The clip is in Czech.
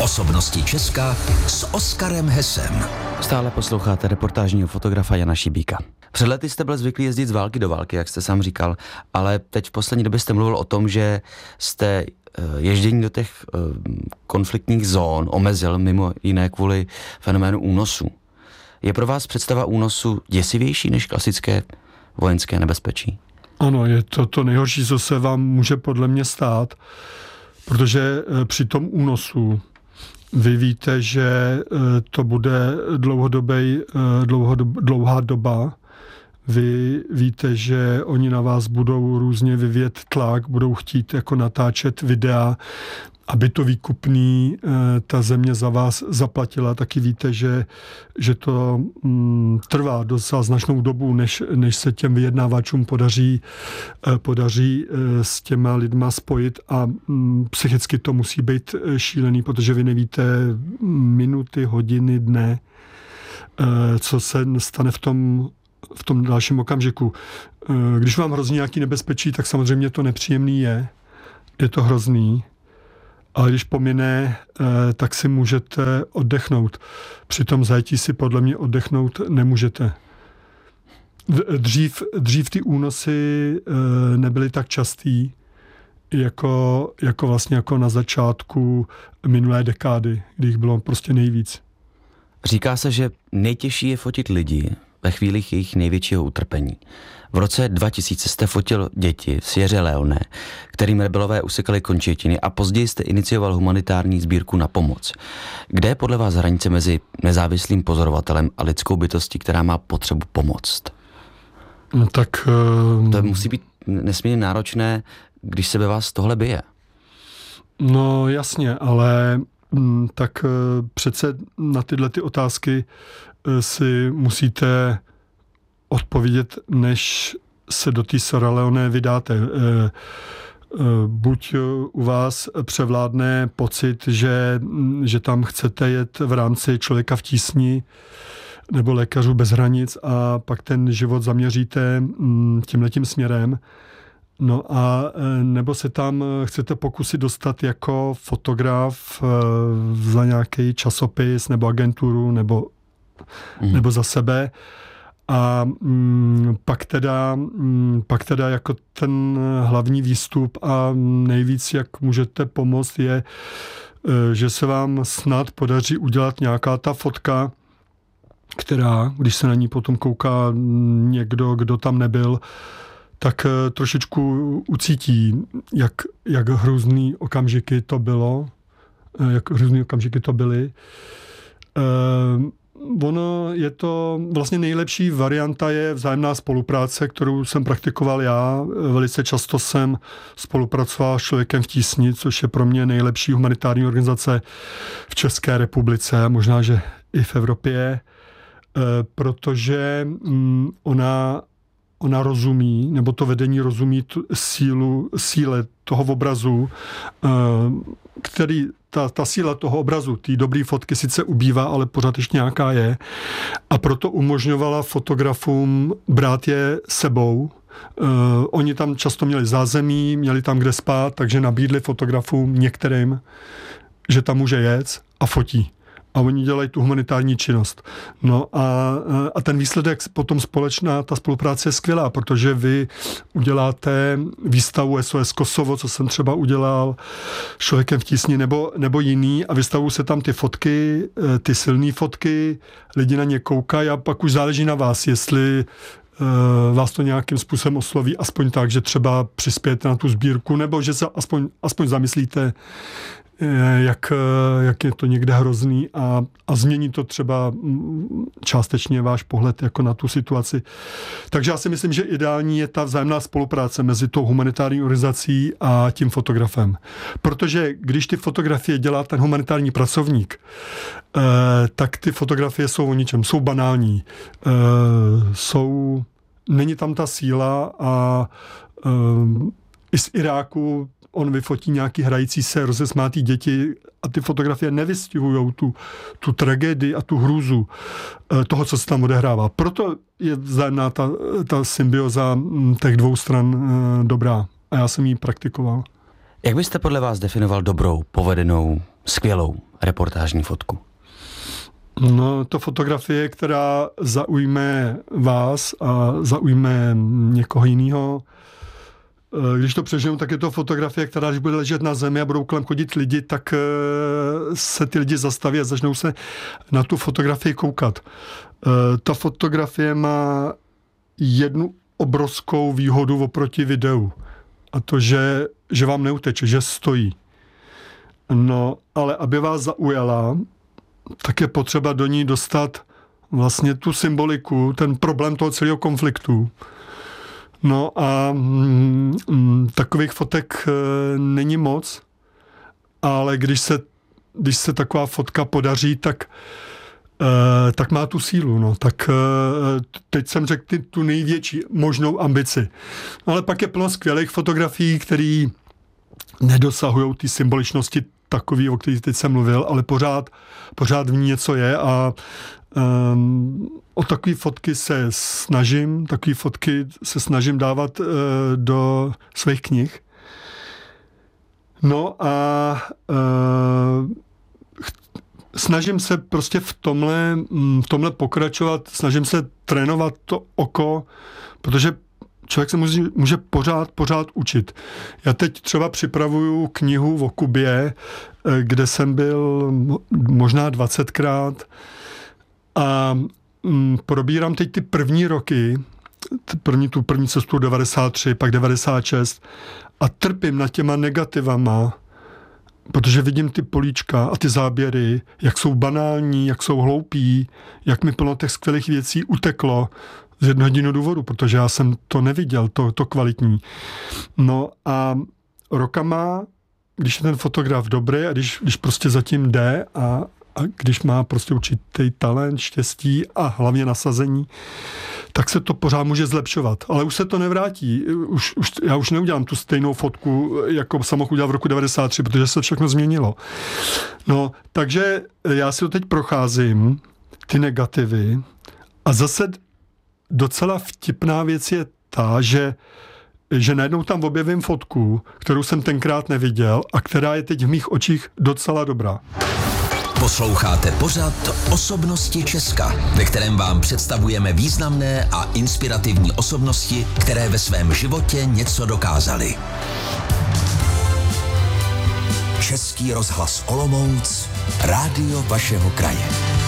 Osobnosti Česka s Oskarem Hesem. Stále posloucháte reportážního fotografa Jana Šibíka. Před lety jste byl zvyklý jezdit z války do války, jak jste sám říkal, ale teď v poslední době jste mluvil o tom, že jste ježdění do těch konfliktních zón omezil mimo jiné kvůli fenoménu únosu. Je pro vás představa únosu děsivější než klasické vojenské nebezpečí? Ano, je to nejhorší, co se vám může podle mě stát, protože při tom únosu vy víte, že to bude dlouhá doba. Vy víte, že oni na vás budou různě vyvíjet tlak, budou chtít jako natáčet videa, aby to výkupný ta země za vás zaplatila. Taky víte, že to trvá docela značnou dobu, než se těm vyjednávačům podaří s těma lidma spojit a psychicky to musí být šílený, protože vy nevíte minuty, hodiny, dne, co se stane v tom dalším okamžiku. Když vám hrozí nějaký nebezpečí, tak samozřejmě to nepříjemný je to hrozný, ale když pomine, tak si můžete oddechnout. Při tom zajetí si podle mě oddechnout nemůžete. Dřív ty únosy nebyly tak častý, jako vlastně jako na začátku minulé dekády, kdy jich bylo prostě nejvíc. Říká se, že nejtěžší je fotit lidi ve chvílích jejich největšího utrpení. V roce 2000 jste fotil děti v Sierře Leone, kterým rebelové usekali končetiny, a později jste inicioval humanitární sbírku na pomoc. Kde je podle vás hranice mezi nezávislým pozorovatelem a lidskou bytostí, která má potřebu pomoct? No tak... To musí být nesmírně náročné, když se ve vás tohle bije. No jasně, ale tak přece na tyhle ty otázky si musíte odpovědět, než se do té Sierra Leone vydáte. Buď u vás převládne pocit, že tam chcete jet v rámci Člověka v tísni nebo Lékařů bez hranic a pak ten život zaměříte tímhletím směrem. No a nebo se tam chcete pokusit dostat jako fotograf za nějaký časopis nebo agenturu nebo za sebe. A pak teda jako ten hlavní výstup a nejvíc, jak můžete pomoct, je, že se vám snad podaří udělat nějaká ta fotka, která, když se na ní potom kouká někdo, kdo tam nebyl, tak trošičku ucítí, jak hrůzný okamžiky to bylo, jak hrůzný okamžiky to byly. Ono je to vlastně nejlepší varianta je vzájemná spolupráce, kterou jsem praktikoval já. Velice často jsem spolupracoval s Člověkem v tísni, což je pro mě nejlepší humanitární organizace v České republice, možná, že i v Evropě, protože ona rozumí, nebo to vedení rozumí síle toho obrazu, který ta síla toho obrazu, té dobré fotky sice ubývá, ale pořád ještě nějaká je. A proto umožňovala fotografům brát je sebou. Oni tam často měli zázemí, měli tam kde spát, takže nabídli fotografům některým, že tam může jet a fotí. A oni dělají tu humanitární činnost. No a ten výsledek potom společná, ta spolupráce je skvělá, protože vy uděláte výstavu SOS Kosovo, co jsem třeba udělal s Člověkem v tísni nebo jiný, a vystavují se tam ty fotky, ty silné fotky, lidi na ně koukají a pak už záleží na vás, jestli vás to nějakým způsobem osloví, aspoň tak, že třeba přispějete na tu sbírku, nebo že se aspoň zamyslíte, jak je to někde hrozný a změní to třeba částečně váš pohled jako na tu situaci. Takže já si myslím, že ideální je ta vzájemná spolupráce mezi tou humanitární organizací a tím fotografem. Protože když ty fotografie dělá ten humanitární pracovník, tak ty fotografie jsou o ničem, jsou banální. Není tam ta síla a i z Iráku on vyfotí nějaký hrající se rozesmátý děti a ty fotografie nevystihujou tu tragédii a tu hrůzu toho, co se tam odehrává. Proto je vzájemná ta symbioza těch dvou stran dobrá. A já jsem ji praktikoval. Jak byste podle vás definoval dobrou, povedenou skvělou reportážní fotku? No, to fotografie, která zaujme vás a zaujme někoho jiného. Když to přežiju, tak je to fotografie, která, když bude ležet na zemi a budou kolem chodit lidi, tak se ty lidi zastaví a začnou se na tu fotografii koukat. Ta fotografie má jednu obrovskou výhodu oproti videu. A to, že vám neuteče, že stojí. No, ale aby vás zaujala, tak je potřeba do ní dostat vlastně tu symboliku, ten problém toho celého konfliktu. No a takových fotek není moc, ale když se taková fotka podaří, tak má tu sílu. No. Tak teď jsem řekl tu největší možnou ambici. Ale pak je plno skvělých fotografií, které nedosahují té symboličnosti takový, o který teď jsem mluvil, ale pořád v ní něco je a o takové fotky se snažím dávat do svých knih. No a snažím se prostě v tomhle pokračovat, snažím se trénovat to oko, protože člověk se může pořád učit. Já teď třeba připravuju knihu o Kubě, kde jsem byl možná 20krát a probírám teď ty první roky, tu první cestu 93, pak 96 a trpím nad těma negativama, protože vidím ty políčka a ty záběry, jak jsou banální, jak jsou hloupí, jak mi plno těch skvělých věcí uteklo z jednoho jediného důvodu, protože já jsem to neviděl, to kvalitní. No a rokama, když je ten fotograf dobrý a když prostě zatím jde a když má prostě určitý talent, štěstí a hlavně nasazení, tak se to pořád může zlepšovat. Ale už se to nevrátí. Já už neudělám tu stejnou fotku, jako jsem mohl udělat v roku 93, protože se všechno změnilo. No, takže já si to teď procházím, ty negativy, a zase docela vtipná věc je ta, že najednou tam objevím fotku, kterou jsem tenkrát neviděl a která je teď v mých očích docela dobrá. Posloucháte pořad Osobnosti Česka, ve kterém vám představujeme významné a inspirativní osobnosti, které ve svém životě něco dokázaly. Český rozhlas Olomouc, rádio vašeho kraje.